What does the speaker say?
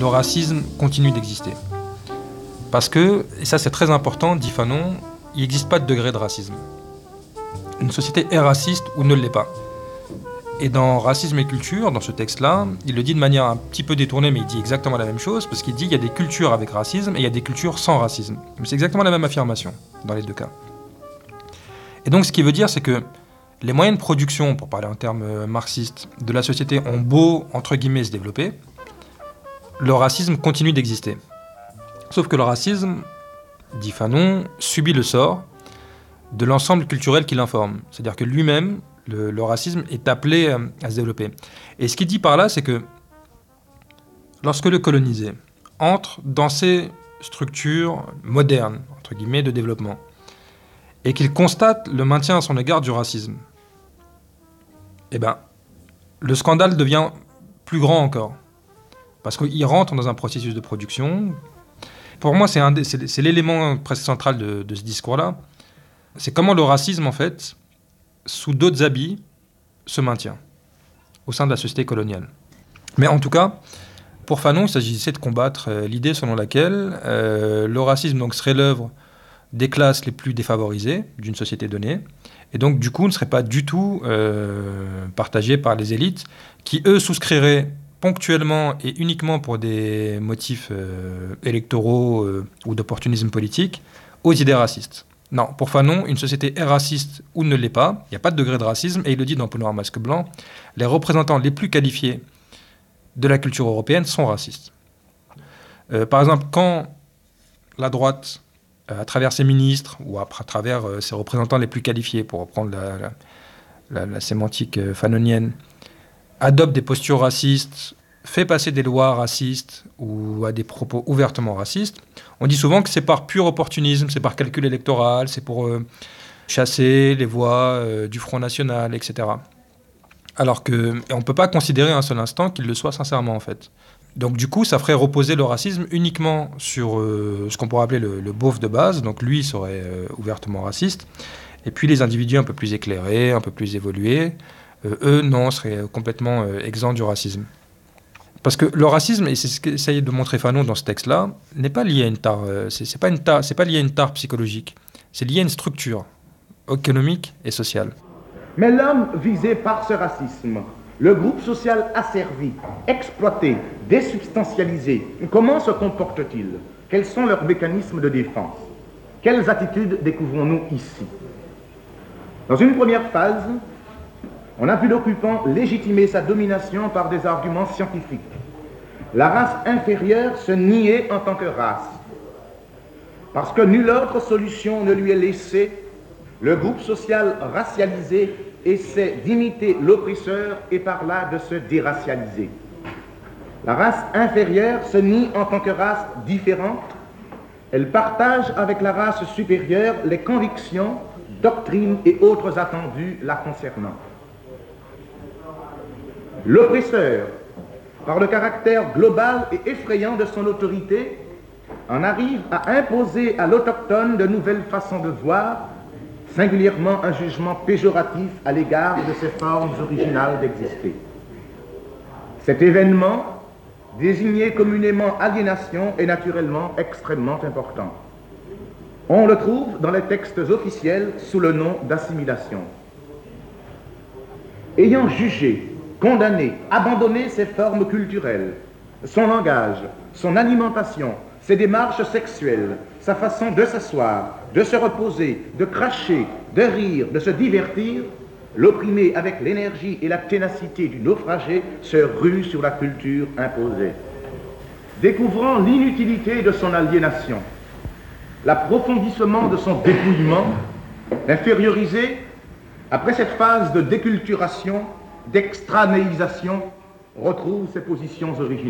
le racisme continue d'exister. Parce que, et ça c'est très important, dit Fanon, il n'existe pas de degré de racisme. Une société est raciste ou ne l'est pas. Et dans Racisme et culture, dans ce texte-là, il le dit de manière un petit peu détournée, mais il dit exactement la même chose, parce qu'il dit qu'il y a des cultures avec racisme et il y a des cultures sans racisme. Mais c'est exactement la même affirmation, dans les deux cas. Et donc ce qu'il veut dire, c'est que les moyens de production, pour parler en termes marxistes, de la société ont beau, entre guillemets, se développer, le racisme continue d'exister. Sauf que le racisme, dit Fanon, subit le sort de l'ensemble culturel qui l'informe. C'est-à-dire que lui-même, le racisme est appelé à se développer. Et ce qu'il dit par là, c'est que lorsque le colonisé entre dans ces structures modernes, entre guillemets, de développement, et qu'il constate le maintien à son égard du racisme, eh ben, le scandale devient plus grand encore. Parce qu'il rentre dans un processus de production. Pour moi, c'est l'élément presque central de ce discours-là. C'est comment le racisme, en fait, sous d'autres habits, se maintient au sein de la société coloniale. Mais en tout cas, pour Fanon, il s'agissait de combattre l'idée selon laquelle le racisme donc, serait l'œuvre des classes les plus défavorisées d'une société donnée, et donc du coup ne serait pas du tout partagé par les élites, qui eux souscriraient ponctuellement et uniquement pour des motifs électoraux ou d'opportunisme politique aux idées racistes. Non, pour Fanon, une société est raciste ou ne l'est pas, il n'y a pas de degré de racisme, et il le dit dans Peau noire, masque blanc, les représentants les plus qualifiés de la culture européenne sont racistes. Par exemple, quand la droite, à travers ses ministres, ou à travers ses représentants les plus qualifiés, pour reprendre la sémantique fanonienne, adopte des postures racistes, fait passer des lois racistes ou a des propos ouvertement racistes, on dit souvent que c'est par pur opportunisme, c'est par calcul électoral, c'est pour chasser les voix du Front National, etc. Alors qu'on ne peut pas considérer un seul instant qu'il le soit sincèrement, en fait. Donc du coup, ça ferait reposer le racisme uniquement sur ce qu'on pourrait appeler le beauf de base, donc lui serait ouvertement raciste, et puis les individus un peu plus éclairés, un peu plus évolués, eux, non, seraient complètement exempts du racisme. Parce que le racisme, et c'est ce qu'essaye de montrer Fanon dans ce texte-là, n'est pas lié à une tare, c'est pas lié à une tare psychologique, c'est lié à une structure économique et sociale. Mais l'homme visé par ce racisme, le groupe social asservi, exploité, désubstantialisé, comment se comporte-t-il? Quels sont leurs mécanismes de défense? Quelles attitudes découvrons-nous ici? Dans une première phase, on a vu l'occupant légitimer sa domination par des arguments scientifiques. La race inférieure se niait en tant que race. Parce que nulle autre solution ne lui est laissée, le groupe social racialisé essaie d'imiter l'oppresseur et par là de se déracialiser. La race inférieure se nie en tant que race différente. Elle partage avec la race supérieure les convictions, doctrines et autres attendus la concernant. L'oppresseur, par le caractère global et effrayant de son autorité, en arrive à imposer à l'autochtone de nouvelles façons de voir, singulièrement un jugement péjoratif à l'égard de ses formes originales d'exister. Cet événement, désigné communément aliénation, est naturellement extrêmement important. On le trouve dans les textes officiels sous le nom d'assimilation. Ayant jugé, condamné, abandonné ses formes culturelles, son langage, son alimentation, ses démarches sexuelles, sa façon de s'asseoir, de se reposer, de cracher, de rire, de se divertir, l'opprimé avec l'énergie et la ténacité du naufragé se rue sur la culture imposée. Découvrant l'inutilité de son aliénation, l'approfondissement de son dépouillement, infériorisé, après cette phase de déculturation, d'extranéisation, retrouve ses positions originales.